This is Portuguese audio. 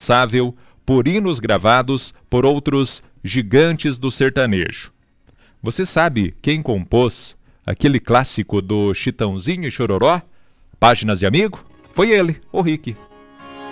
responsável por hinos gravados por outros gigantes do sertanejo. Você sabe quem compôs aquele clássico do Chitãozinho e Chororó, Páginas de Amigo? Foi ele, o Rick.